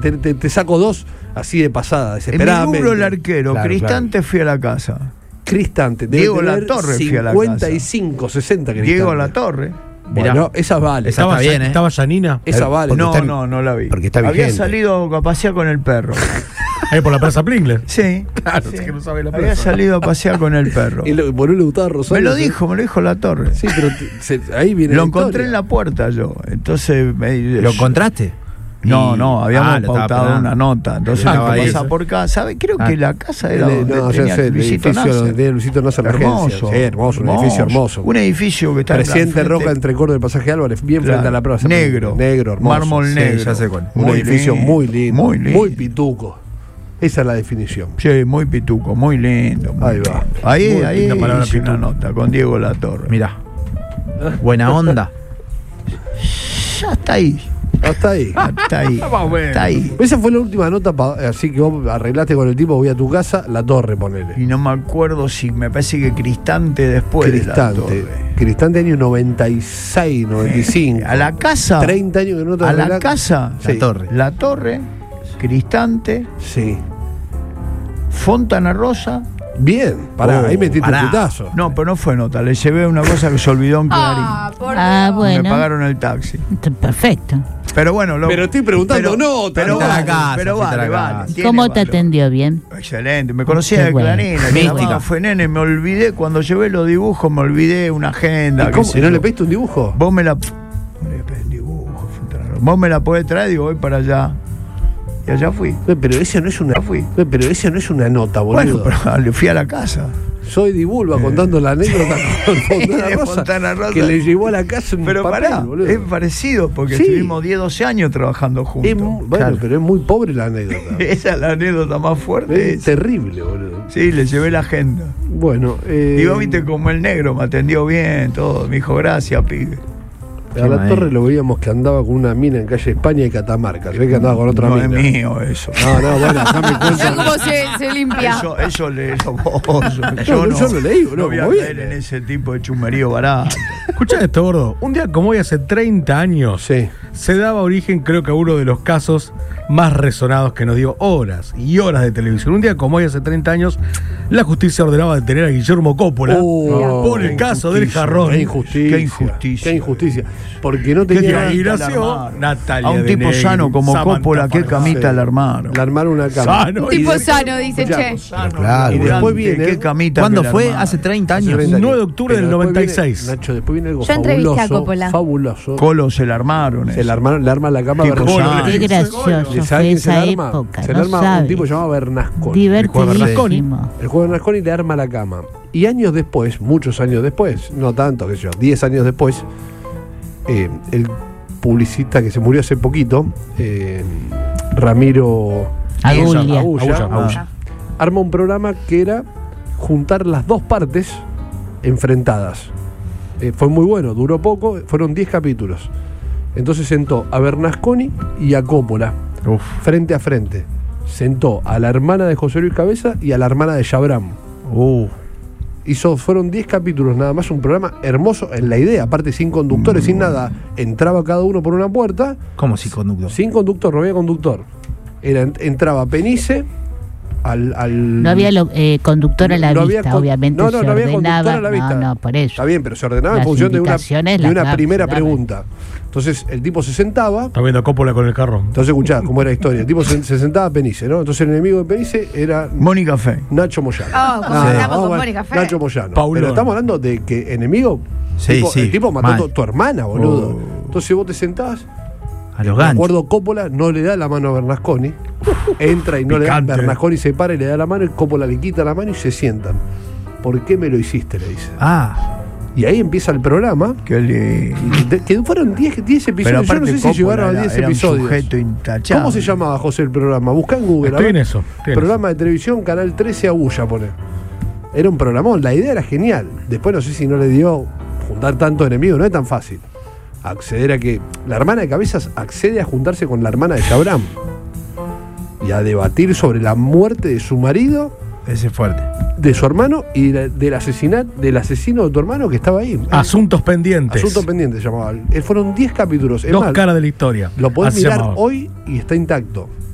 te saco dos así de pasada, desesperadamente. En mi rubro, el arquero, Claro, Cristante, fui a la casa. Cristante, debe Diego tener Latorre fui a la 55, 60 Cristante. Diego Latorre. Bueno, esa vale. Esa está bien, ¿eh? ¿Estaba Janina? Esa vale. No la vi. Porque está Había vigente. salido a pasear con el perro. Ahí por la Plaza Plingler. Sí. Claro, sí. es que no sabe la Había plaza. salido a pasear con el perro. Y por no le gustaba Rosario. Me lo dijo Latorre. Sí, pero ahí viene Lo la encontré historia. en la puerta yo. Entonces ¿Lo encontraste? No, habíamos lo estaba pautado esperando. una nota. Entonces Estaba ahí. pasa por casa. ¿Sabe? Creo que la casa era donde No, ya tenía sé, el Luisito edificio Nasser. de Luisito Nasser Hermoso. Sí, hermoso, un edificio hermoso. Un edificio que está Presidente en la frente- Roca entre Córdoba y el Pasaje Álvarez, bien Claro, frente a la plaza. negro. Negro, hermoso. Mármol Sí, negro. ya sé cuál. Un Muy edificio lindo, muy lindo. muy lindo. Muy pituco. Esa es la definición. Sí, muy pituco, muy lindo. Muy Ahí va. lindo. Ahí, Muy ahí linda palabra, hice una pituco. nota con Diego Latorre. Mirá. Buena onda. Ya está ahí. Hasta ahí. Está ahí. Está ahí. Esa fue la última nota, así que vos arreglaste con el tipo, voy a tu casa, La Torre, ponele. Y no me acuerdo si me parece que Cristante después de la Cristante. Torre. Cristante año 96, 95. A la casa. 30 años que no te A la arreglas. casa. Sí. La Torre. La Torre, Cristante, Sí. Fontana Rosa. Bien, pará, ahí metiste pará. un putazo. No, pero no fue nota. Le llevé una cosa que se olvidó en Clarín. Ah, Me bueno. pagaron el taxi. Perfecto. Pero bueno, Pero estoy preguntando pero- nota. Pero Fuiste a la vale, casa, pero fuiste a la vale, casa. vale. Tiene ¿Cómo te valor. atendió bien? Excelente, me conocía Qué de bueno. Clarín, Mística. cuando fue nene, me olvidé, cuando llevé los dibujos, me olvidé una agenda. ¿Y qué cómo? sé ¿Y no yo. le pediste un dibujo? Vos me la. No le pedí el dibujo, Fontana Rosa. Vos me la podés traer, digo, voy para allá. Y allá fui. Pero ese no es una. Ya fui. Pero ese no es una nota, boludo. Bueno, pero le fui a la casa. Soy Dibulba contando la anécdota con Fontana De Rosa, Fontana Rosa. que le llevó a la casa un Pero papel, pará, boludo. es parecido, porque Sí. estuvimos 10, 12 años trabajando juntos. Bueno, Claro. pero es muy pobre la anécdota. Esa es la anécdota más fuerte. Es terrible, boludo. Sí, le llevé la agenda. Bueno, Y vos viste como el negro me atendió bien, todo. Me dijo, gracias, pibe. a La Torre lo veíamos que andaba con una mina en calle España y Catamarca. Se ve que andaba con otra No mina. es mío eso. No, bueno, dame Mirá cuenta. cómo se limpia. Eso lees vos. yo lo leí, boludo, no voy a como caer viene. en ese tipo de chumerío barato. Escuchá esto, gordo. Un día como hoy, hace 30 años, Sí. se daba origen, creo que a uno de los casos más resonados que nos dio horas y horas de televisión. Un día como hoy, hace 30 años, la justicia ordenaba detener a Guillermo Coppola por el qué caso del injusticia, jarrón. Qué injusticia. Qué injusticia. Qué injusticia. Porque no ¿Qué tenía. Y ahí la nació armaron? Natalia A un de tipo Negri, sano como Samantha Coppola, qué Farfán. camita la armaron. Le armaron una cama. Sano. Tipo y- sano, dice Escuchá, Che. Claro. Y después viene. Qué camita ¿Cuándo que la fue? armaron. Hace 30 Hace años. 30 9 de octubre Pero del después 96. Viene, Nacho, después viene algo Yo entrevisté a fabuloso. Coppola. Fabuloso. Colo se la armaron. Se eso. le arma la cama a Tipo Bernasconi. sano. Qué gracioso ¿Le fue sabe quién se esa la arma? época. Se le No arma un sabe. tipo llamado Bernasconi. Divertidísimo. El juego de Bernasconi le arma la cama. Y años después, muchos años después, no tanto, qué sé yo, 10 años después, el publicista que se murió hace poquito, Ramiro Agulla. Agulla, arma un programa que era juntar las dos partes enfrentadas. Fue muy bueno, duró poco, fueron 10 capítulos. Entonces sentó a Bernasconi y a Coppola, frente a frente. Sentó a la hermana de José Luis Cabeza y a la hermana de Chabram. Fueron 10 capítulos nada más, un programa hermoso en la idea, aparte sin conductores, sin nada. Entraba cada uno por una puerta, ¿Cómo si conductor? sin conductor, no había conductor. Entraba Penice al No había conductor a la no había vista, obviamente. no se había conductor ordenaba. a la vista. No, por eso. Está bien, pero se ordenaba en Las función de una indicaciones las daban, primera se daban. pregunta. Entonces el tipo se sentaba. Está viendo a Coppola con el jarrón. Entonces escuchá cómo era la historia. El tipo se sentaba a Penice, ¿no? Entonces el enemigo de Penice era Mónica Fe. Nacho Moyano. Oh, como Sí. hablamos con Bueno, Mónica Fe. Nacho Moyano. Paulón. Pero estamos hablando de que enemigo. Sí, sí, El tipo mató mal. a tu hermana, boludo. Entonces vos te sentás. A los Me ganchos. acuerdo, Coppola no le da la mano a Bernasconi. Entra y no le da. Picante. Bernasconi se para y le da la mano. Y Coppola le quita la mano y se sientan. ¿Por qué me lo hiciste? Le dice. Ah, Y ahí empieza el programa. Qué lindo. Que fueron 10 Pero episodios. Yo no aparte sé si Coppola llegaron a 10 era un episodios. sujeto intachable. ¿Cómo se llamaba, José, el programa? Buscá en Google. a Estoy ver. en eso. Programa de televisión, Canal 13, Agulla, pone. Era un programón, la idea era genial. Después no sé si no le dio juntar tantos enemigos, no es tan fácil. Acceder a que. La hermana de Cabezas accede a juntarse con la hermana de Chabram y a debatir sobre la muerte de su marido, ese es fuerte. de su hermano y del asesino de tu hermano que estaba ahí. Asuntos pendientes. Asunto pendiente se llamaba. Fueron 10 capítulos. Es Dos más, caras de la historia. lo podés Así se mirar llamaba. hoy y está intacto.